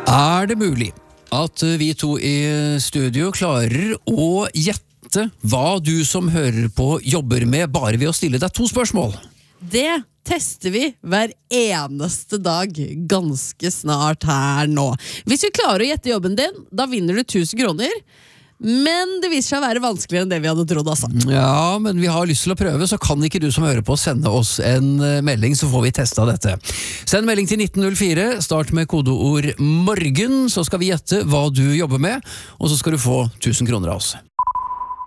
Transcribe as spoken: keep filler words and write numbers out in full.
Er det mulig at vi to i studio klarer å gjette hva du som hører på jobber med bare ved å stille deg to spørsmål? Det tester vi hver eneste dag ganske snart her nå. Hvis vi klarer å gjette jobben din, da vinner du tusen kroner. Men det viser seg å være vanskeligere enn det vi hadde trodd, altså. Ja, men vi har lyst til å prøve, så kan ikke du som hører på sende oss en melding, så får vi testet dette. Send melding til nitten null fire, start med kodeord morgen, så skal vi gjette hva du jobber med, og så skal du få tusen kroner av oss.